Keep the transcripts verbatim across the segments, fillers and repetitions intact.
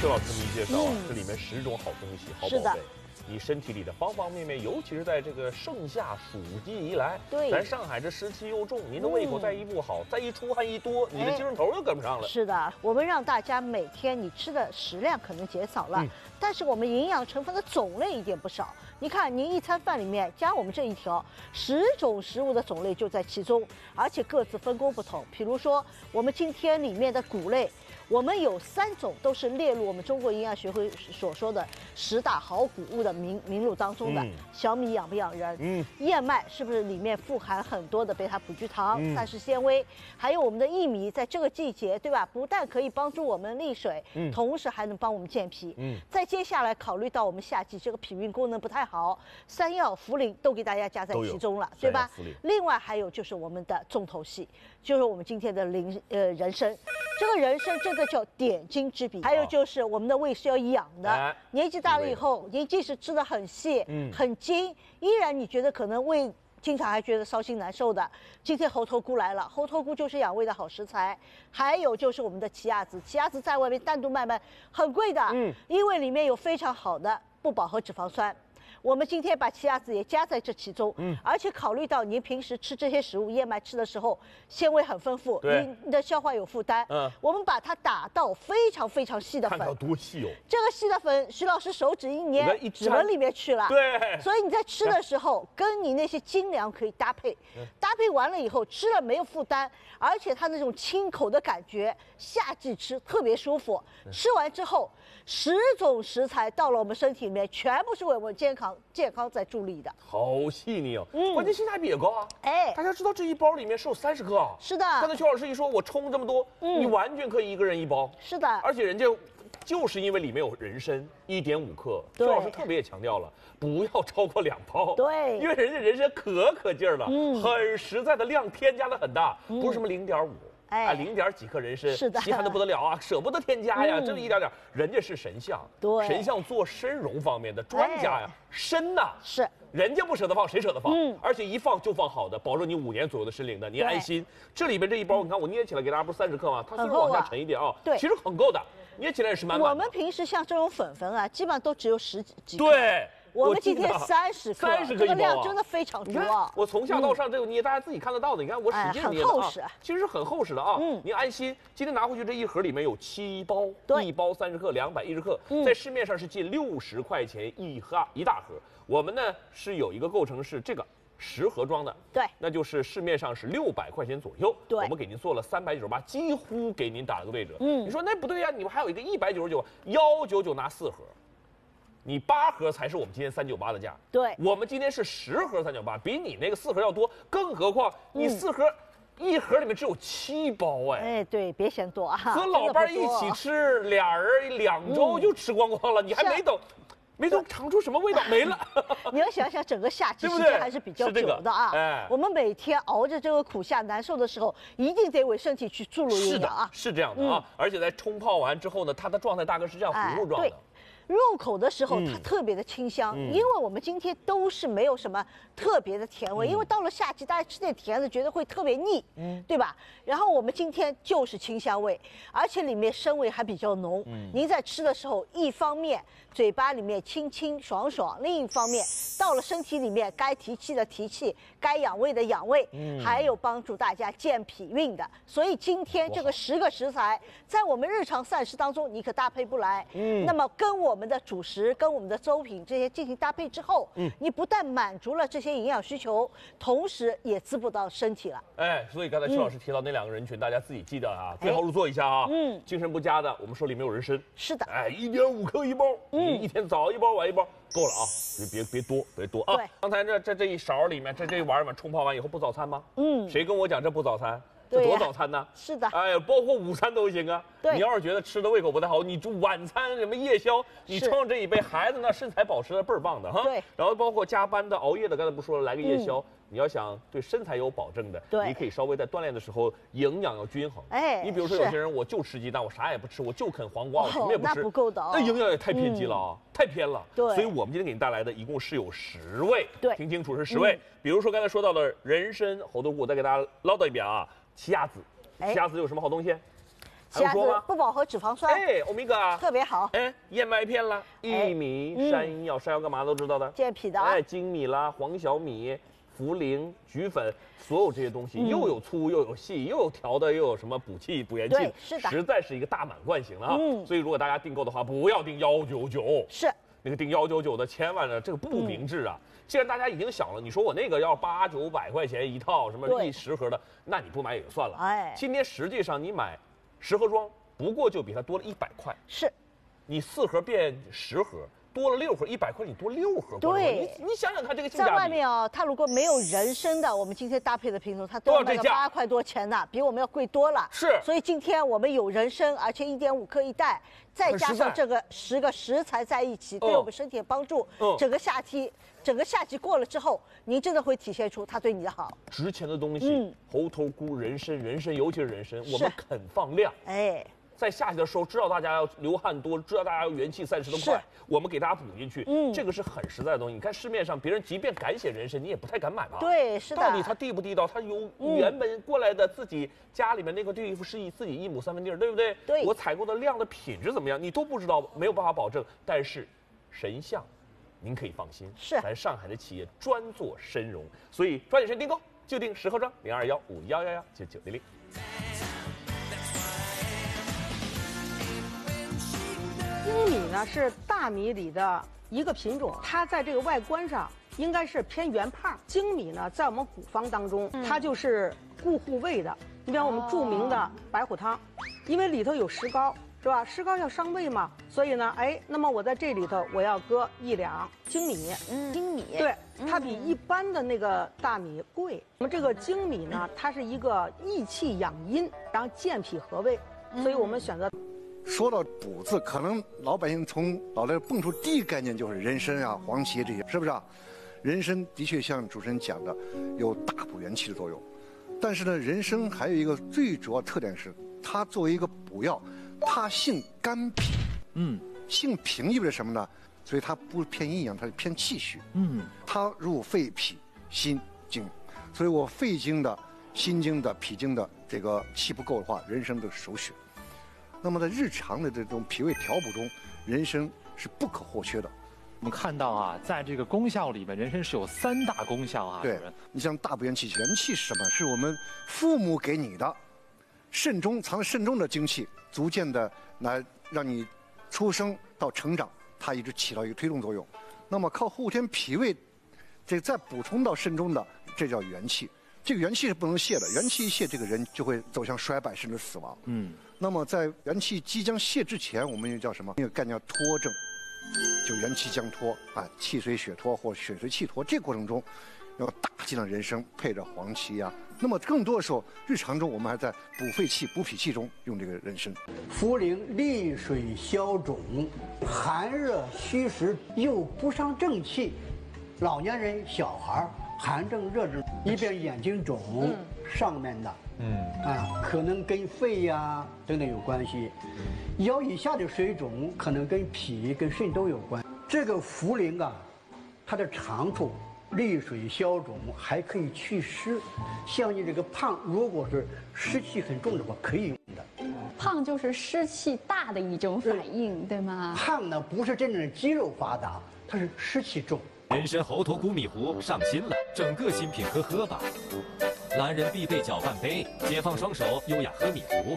邱老师这么一介绍啊，嗯、这里面十种好东西，好宝贝。你身体里的方方面面，尤其是在这个盛夏暑季一来， 对， 咱上海这湿气又重，您的胃口再一不好，嗯、再一出汗一多，你的精神头又跟不上了。 是的，我们让大家每天你吃的食量可能减少了，嗯、但是我们营养成分的种类一点不少。你看，您一餐饭里面加我们这一条，十种食物的种类就在其中，而且各自分工不同。比如说，我们今天里面的谷类。我们有三种都是列入我们中国营养学会所说的十大好谷物的名名录当中的。嗯、小米养不养人？嗯，燕麦是不是里面富含很多的贝塔葡聚糖、嗯、膳食纤维？还有我们的薏米，在这个季节，对吧？不但可以帮助我们利水，嗯、同时还能帮我们健脾。嗯，再接下来考虑到我们夏季这个脾运功能不太好，山药、茯苓都给大家加在其中了，对吧？另外还有就是我们的重头戏，就是我们今天的灵呃人参，这个人参真的叫点睛之笔。还有就是我们的胃是要养的，哎、年纪大了以后，您即使吃的很细、嗯、很精，依然你觉得可能胃经常还觉得烧心难受的。今天猴头菇来了，猴头菇就是养胃的好食材。还有就是我们的奇亚籽，奇亚籽在外面单独卖卖很贵的，嗯，因为里面有非常好的不饱和脂肪酸。我们今天把奇亚籽也加在这其中，嗯，而且考虑到您平时吃这些食物，燕麦吃的时候纤维很丰富，你你的消化有负担，嗯，我们把它打到非常非常细的粉， 看到多细哦！ 这个细的粉，徐老师手指一捏，指纹里面去了， 对， 所以你在吃的时候，跟你那些精粮可以搭配，搭配完了以后吃了没有负担，而且它那种清口的感觉，夏季吃特别舒服。吃完之后，十种食材到了我们身体里面，全部是为我们健康。健康在助力的， 好细腻哦，嗯，关键性价比也高啊。 哎， 大家知道这一包里面是有三十克啊。 是的。 刚才邱老师一说，我冲这么多，嗯，你完全可以一个人一包。 是的。 而且人家就是因为里面有人参一点五克，邱老师特别也强调了，不要超过两包。 对。 因为人家人参可可劲儿了，嗯，很实在的量添加的很大， 嗯、 不是什么零点五。哎，零点几克人参， 是的， 稀罕的不得了啊，舍不得添加呀，嗯、真的一点点。人家是神象， 对， 神象做参茸方面的专家呀，参呐是， 人家不舍得放，谁舍得放？嗯，而且一放就放好的，保证你五年左右的参龄的，您安心。这里边这一包，你看我捏起来给大家不是三十克吗？它虽然往下沉一点啊， 对， 其实很够的，捏起来也是满满的。 我们平时像这种粉粉啊，基本上都只有十几克。 对。 我们今天三十克， 三十克一包啊， 这个量真的非常足啊！ 我从下到上这个捏，大家自己看得到的。你看我使劲捏的啊，其实是很厚实的啊。嗯，您安心，今天拿回去这一盒里面有七包，一包三十克，两百一十克，在市面上是近六十块钱一盒一大盒。我们呢是有一个构成是这个十盒装的， 对， 那就是市面上是六百块钱左右。 对， 我们给您做了三百九十八，几乎给您打了个对折。嗯，你说那不对呀，你们还有一个一百九十九，幺九九拿四盒。你八盒才是我们今天三九八的价， 对， 我们今天是十盒三九八，比你那个四盒要多，更何况你四盒、嗯、一盒里面只有七包哎， 哎对，别嫌多啊， 和老伴一起吃，俩人两周就吃光光了，嗯、你还没等。没等尝出什么味道，没了。 你要想想，整个夏季时间还是比较久的啊。哎，我们每天熬着这个苦夏难受的时候，一定得为身体去注入营养啊。 是这样的啊，而且在冲泡完之后呢，它的状态大概是这样糊糊状的。 入口的时候它特别的清香，嗯、因为我们今天都是没有什么特别的甜味，嗯、因为到了夏季，大家吃点甜的觉得会特别腻，嗯，对吧？然后我们今天就是清香味，而且里面参味还比较浓。嗯，您在吃的时候，一方面嘴巴里面清清爽爽，另一方面到了身体里面该提气的提气，该养胃的养胃，嗯，还有帮助大家健脾运的。所以今天这个十个食材，在我们日常膳食当中，你可搭配不来。嗯，那么跟我们的主食跟我们的粥品这些进行搭配之后，嗯，你不但满足了这些营养需求，同时也滋补到身体了。 哎，所以刚才邱老师提到那两个人群，嗯、大家自己记得啊，对号入座一下啊。嗯，精神不佳的，我们手里没有人参。 是的。 哎，一点五克一包，嗯，一天早一包晚一包够了啊，别别别多别多啊。 对。 刚才这这这一勺里面，这这一碗里面冲泡完以后不早餐吗？嗯。谁跟我讲这不早餐？这多早餐呢？ 是的， 哎呀，包括午餐都行啊。 对， 你要是觉得吃的胃口不太好，你就晚餐什么夜宵，你冲上这一杯，孩子那身材保持的倍儿棒的哈。 对， 然后包括加班的、熬夜的，刚才不说了，来个夜宵，嗯、你要想对身材有保证的， 对， 你可以稍微在锻炼的时候营养要均衡。哎，你比如说有些人我就吃鸡蛋，我啥也不吃，我就啃黄瓜，我什么也不吃， 那不够的哦， 那营养也太偏激了啊，嗯、太偏了。 对， 所以我们今天给您带来的一共是有十味， 对， 听清楚是十味。嗯、比如说刚才说到的人参、猴头菇，我再给大家唠叨一遍啊，奇亚籽。奇亚籽有什么好东西？ 虾子不饱和脂肪酸， 哎，欧米伽特别好。 哎，燕麦片啦，薏米、山药，山药干嘛都知道的， 健脾的。 哎，精米啦，黄小米、茯苓、菊粉，所有这些东西又有粗又有细，又有调的，又有什么补气补元气， 是的， 实在是一个大满贯型了啊。嗯，所以如果大家订购的话，不要订幺九九， 是那个订幺九九的，千万呢，这个不明智啊。既然大家已经想了，你说我那个要八九百块钱一套，什么一十盒的，那你不买也就算了。哎，今天实际上你买十盒装，不过就比它多了一百块。 是， 你四盒变十盒，多了六盒，一百块你多六盒。 对， 你你想想看这个性价比。 在外面啊，它如果没有人参的，我们今天搭配的品种，它都要卖个八块多钱呢，比我们要贵多了。 是， 所以今天我们有人参，而且一点五克一袋，再加上这个十个食材在一起，对我们身体的帮助。嗯，整个夏季。整个夏季过了之后，您真的会体现出它对你的好。 值钱的东西，嗯，猴头菇、人参、人参，尤其是人参，我们肯放量。哎，在夏季的时候，知道大家要流汗多，知道大家要元气散失的快，我们给大家补进去。嗯，这个是很实在的东西。你看市面上别人即便敢写人参，你也不太敢买吧？ 对，是的。 到底它地不地道？它有原本过来的自己家里面那个地是以自己一亩三分地儿，对不对？ 对。 我采购的量的品质怎么样，你都不知道，没有办法保证。但是，神象。您可以放心， 是咱上海的企业专做参茸，所以抓紧时间订购，就订十盒装，零二幺五幺幺幺九九零零。 粳米呢是大米里的一个品种，它在这个外观上应该是偏圆胖。粳米呢，在我们古方当中，嗯、它就是固护胃的。你比方我们著名的白虎汤，因为里头有石膏。是吧？石膏要伤胃嘛，所以呢，哎，那么我在这里头我要搁一两粳米， 嗯，粳米， 对，它比一般的那个大米贵。那么这个粳米呢，它是一个益气养阴，然后健脾和胃，所以我们选择。 说到补字，可能老百姓从脑袋蹦出第一概念就是人参啊、黄芪这些，是不是啊？人参的确像主持人讲的，有大补元气的作用，但是呢，人参还有一个最主要特点是，它作为一个补药。它性肝脾，嗯，性平意味着什么呢？所以它不偏阴阳，它是偏气虚，嗯，它入肺、脾、心、经，所以我肺经的、心经的、脾经的这个气不够的话，人参的首选。那么在日常的这种脾胃调补中，人参是不可或缺的。 我们看到啊，在这个功效里面，人参是有三大功效啊。 对，你像大补元气，元气是什么？是我们父母给你的。肾中藏在肾中的精气，逐渐的来让你出生到成长，它一直起到一个推动作用。那么靠后天脾胃，这再补充到肾中的，这叫元气。这个元气是不能泄的，元气一泄，这个人就会走向衰败甚至死亡。嗯。那么在元气即将泄之前，我们又叫什么？那个概念叫脱症，就元气将脱啊，气随血脱或血随气脱。这个过程中，要大剂量人参配着黄芪呀、啊。那么更多的时候，日常中我们还在补肺气、补脾气中用这个人参。 茯苓利水消肿，寒热虚实又不伤正气。老年人、小孩寒症、热症，一边眼睛肿，嗯、上面的，嗯啊，可能跟肺呀、啊、等等有关系。腰以下的水肿可能跟脾、跟肾都有关。这个茯苓啊，它的长处。利水消肿，还可以祛湿。像你这个胖，如果是湿气很重的话，可以用的。 胖就是湿气大的一种反应，对吗？ 胖呢，不是真正的肌肉发达，它是湿气重。 人参猴头菇米糊上新了，整个新品喝喝吧。男人必备搅拌杯，解放双手，优雅喝米糊。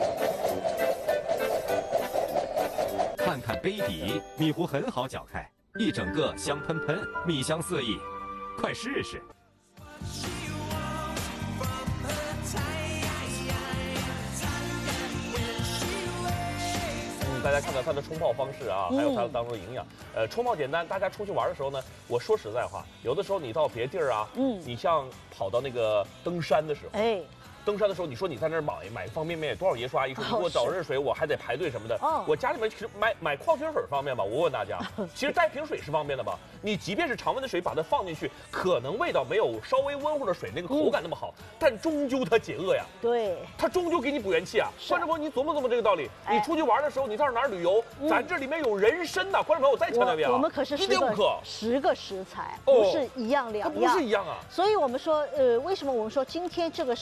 看看杯底，米糊很好搅开，一整个香喷喷，米香四溢。快试试！ 嗯，大家看到它的冲泡方式啊，还有它当中的营养。呃，冲泡简单，大家出去玩的时候呢，我说实在话，有的时候你到别地儿啊，嗯，你像跑到那个登山的时候，哎。登山的时候，你说你在那儿买买方便面多少爷叔阿姨说你给我找热水，我还得排队什么的。哦，我家里面其实买买矿泉水方便吗？我问大家，其实带瓶水是方便的吧？你即便是常温的水，把它放进去，可能味道没有稍微温乎的水那个口感那么好，但终究它解饿呀。 对， 它终究给你补元气啊。观众朋友，你琢磨琢磨这个道理。你出去玩的时候，你到哪儿旅游，咱这里面有人参呐。观众朋友，我再强调一遍啊， 我们可是十个十个食材，不是一样两样， 它不是一样啊。 所以我们说，呃，为什么我们说今天这个是神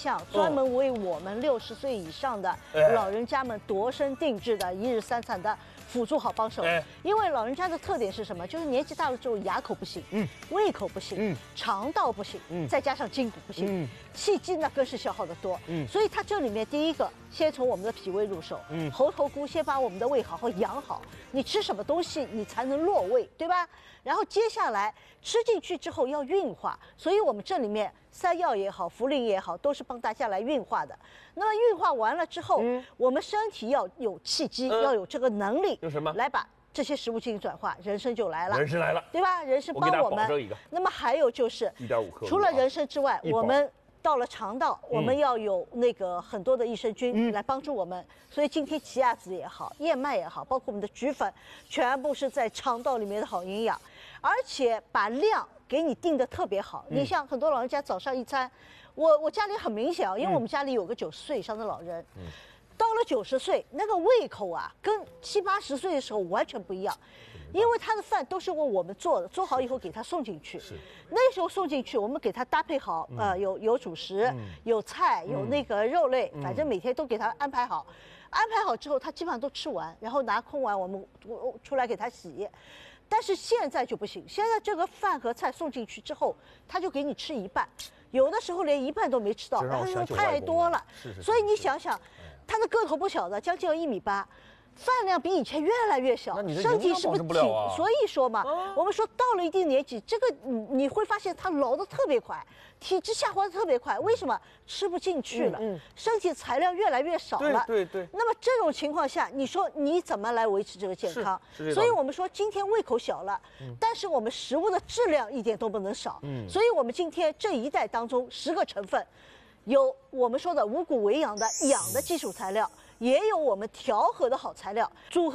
项，专门为我们六十岁以上的老人家们度身定制的一日三餐的辅助好帮手。因为老人家的特点是什么？就是年纪大了之后牙口不行，嗯，胃口不行，嗯，肠道不行，嗯，再加上筋骨不行，嗯，气机那更是消耗的多，嗯，所以它这里面第一个先从我们的脾胃入手，嗯，猴头菇先把我们的胃好好养好，你吃什么东西你才能落胃，对吧？然后接下来吃进去之后要运化，所以我们这里面山药也好，茯苓也好，都是帮大家来运化的。那么运化完了之后，嗯、我们身体要有气机，嗯、要有这个能力， 有什么来把这些食物进行转化，人参就来了， 人参来了， 对吧？人参帮我们。 我我那么还有就是一点五克， 除了人参之外，我们。到了肠道，我们要有那个很多的益生菌来帮助我们，嗯、所以今天奇亚籽也好，燕麦也好，包括我们的菊粉，全部是在肠道里面的好营养，而且把量给你定的特别好。嗯、你像很多老人家早上一餐，我我家里很明显啊，因为我们家里有个九十岁以上的老人，嗯、到了九十岁，那个胃口啊，跟七八十岁的时候完全不一样。因为他的饭都是为我们做的，做好以后给他送进去。是，那时候送进去，我们给他搭配好，嗯、呃，有有主食，嗯、有菜，有那个肉类，嗯、反正每天都给他安排好。安排好之后，他基本上都吃完，然后拿空碗我们出来给他洗。但是现在就不行，现在这个饭和菜送进去之后，他就给你吃一半，有的时候连一半都没吃到，他说太多了。是是。所以你想想，他的个头不小的，将近要一米八。饭量比以前越来越小，身体是不是挺？所以说嘛，啊、我们说到了一定年纪，这个你你会发现他老得特别快，体质下滑的特别快。为什么？吃不进去了，嗯嗯、身体材料越来越少了。 对对对。 那么这种情况下，你说你怎么来维持这个健康？所以我们说今天胃口小了，嗯、但是我们食物的质量一点都不能少。嗯、所以我们今天这一代当中十个成分，有我们说的五谷为养的养的基础材料。也有我们调和的好材料组合。